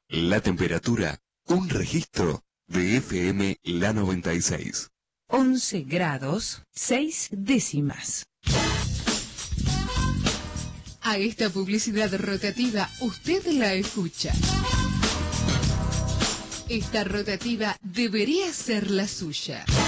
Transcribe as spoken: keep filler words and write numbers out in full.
La temperatura, un registro de F M La noventa y seis. once grados, seis décimas. A esta publicidad rotativa usted la escucha. Esta rotativa debería ser la suya.